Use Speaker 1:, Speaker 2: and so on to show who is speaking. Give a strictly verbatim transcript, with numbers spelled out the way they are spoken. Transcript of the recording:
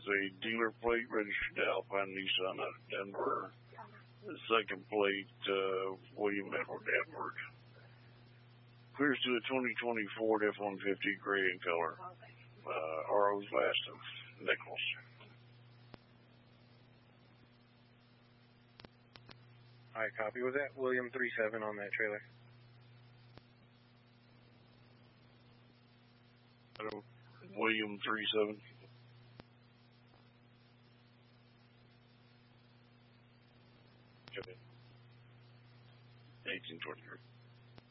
Speaker 1: is a dealer plate registered to Alpine Nissan out of Denver. The second plate, uh, William Edward Edward. Clears to a twenty twenty Ford F one fifty gray in color. Uh, R O's last of Nichols.
Speaker 2: Alright, copy. Was that William three seven on that trailer?
Speaker 1: Hello, William three seven. eighteen twenty-three.